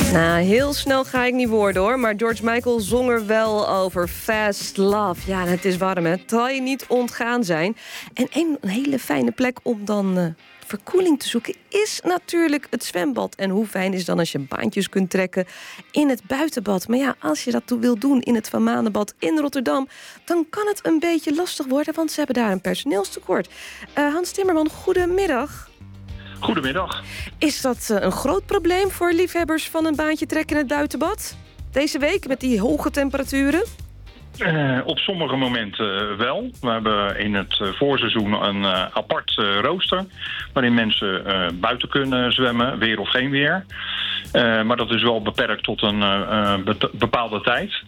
Nou, heel snel ga ik niet worden hoor. Maar George Michael zong er wel over Fast Love. Ja, het is warm, hè. Het zal je niet ontgaan zijn. En een hele fijne plek om dan verkoeling te zoeken is natuurlijk het zwembad. En hoe fijn is dan als je baantjes kunt trekken in het buitenbad. Maar ja, als je dat wil doen in het Van Maanenbad in Rotterdam, dan kan het een beetje lastig worden, want ze hebben daar een personeelstekort. Hans Timmerman, goedemiddag. Goedemiddag. Is dat een groot probleem voor liefhebbers van een baantje trekken in het buitenbad? Deze week met die hoge temperaturen? Op sommige momenten wel. We hebben in het voorseizoen een apart rooster waarin mensen buiten kunnen zwemmen, weer of geen weer. Maar dat is wel beperkt tot een bepaalde tijd.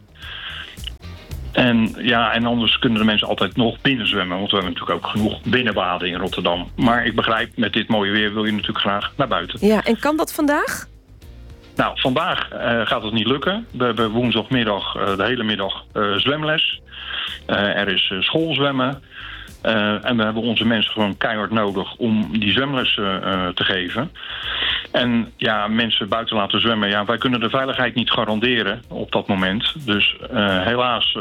En anders kunnen de mensen altijd nog binnen zwemmen. Want we hebben natuurlijk ook genoeg binnenbaden in Rotterdam. Maar ik begrijp, met dit mooie weer wil je natuurlijk graag naar buiten. Ja, en kan dat vandaag? Nou, vandaag gaat het niet lukken. We hebben woensdagmiddag de hele middag zwemles. Er is schoolzwemmen. En we hebben onze mensen gewoon keihard nodig om die zwemlessen te geven. En ja, mensen buiten laten zwemmen. Ja, wij kunnen de veiligheid niet garanderen op dat moment. Dus helaas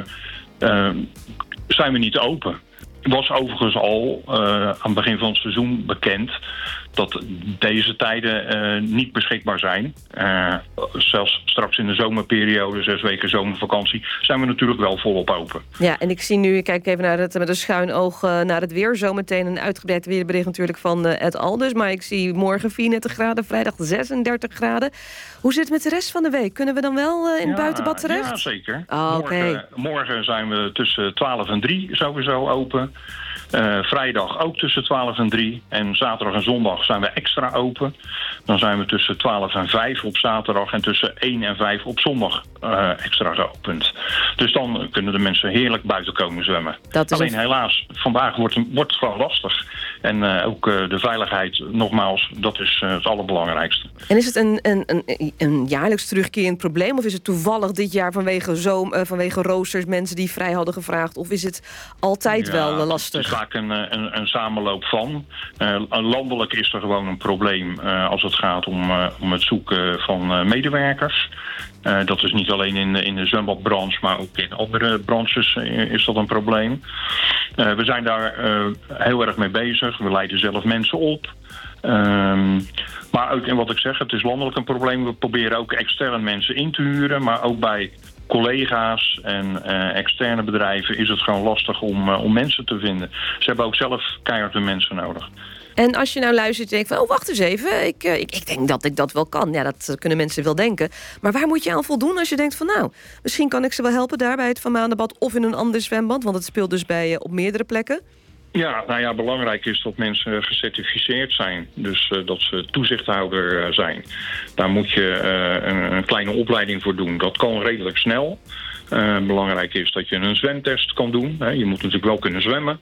zijn we niet open. Het was overigens al aan het begin van het seizoen bekend dat deze tijden niet beschikbaar zijn. Zelfs straks in de zomerperiode, 6 weken zomervakantie, zijn we natuurlijk wel volop open. Ja, en ik zie nu, ik kijk even naar met een schuin oog naar het weer. Zometeen een uitgebreid weerbericht natuurlijk van Ed Aldus. Maar ik zie morgen 34 graden, vrijdag 36 graden. Hoe zit het met de rest van de week? Kunnen we dan wel in het buitenbad terecht? Ja, zeker. Okay. Morgen zijn we tussen 12 en 3 sowieso open. Vrijdag ook tussen 12 en 3. En zaterdag en zondag zijn we extra open. Dan zijn we tussen 12 en 5 op zaterdag en tussen 1 en 5 op zondag extra geopend. Dus dan kunnen de mensen heerlijk buiten komen zwemmen. Alleen helaas, vandaag wordt het gewoon lastig. En ook de veiligheid, nogmaals, dat is het allerbelangrijkste. En is het een jaarlijks terugkerend probleem? Of is het toevallig dit jaar vanwege roosters, mensen die vrij hadden gevraagd? Of is het altijd wel lastig? Het is vaak een samenloop van. Landelijk is er gewoon een probleem als het gaat om het zoeken van medewerkers. Dat is niet alleen in de zwembadbranche, maar ook in andere branches is dat een probleem. We zijn daar heel erg mee bezig. We leiden zelf mensen op. Maar ook, en wat ik zeg, het is landelijk een probleem. We proberen ook externe mensen in te huren, maar ook bij collega's en externe bedrijven is het gewoon lastig om mensen te vinden. Ze hebben ook zelf keihard de mensen nodig. En als je nou luistert en denkt van, wacht eens even, ik denk dat ik dat wel kan. Ja, dat kunnen mensen wel denken. Maar waar moet je aan voldoen als je denkt van, nou, misschien kan ik ze wel helpen daar bij het Van Maanenbad of in een ander zwembad? Want het speelt dus op meerdere plekken. Ja, nou ja, belangrijk is dat mensen gecertificeerd zijn. Dus dat ze toezichthouder zijn. Daar moet je een kleine opleiding voor doen. Dat kan redelijk snel. Belangrijk is dat je een zwemtest kan doen. Je moet natuurlijk wel kunnen zwemmen.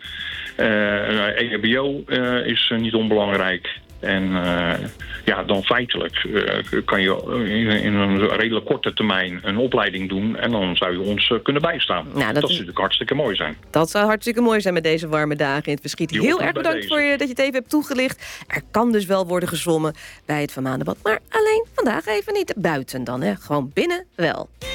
EHBO is niet onbelangrijk. En dan feitelijk kan je in een redelijk korte termijn een opleiding doen. En dan zou je ons kunnen bijstaan. Nou, dat zou natuurlijk hartstikke mooi zijn. Dat zou hartstikke mooi zijn met deze warme dagen in het Verschiet. Heel erg bedankt voor dat je het even hebt toegelicht. Er kan dus wel worden gezwommen bij het Van Maanenbad. Maar alleen vandaag even niet buiten dan. Gewoon binnen wel.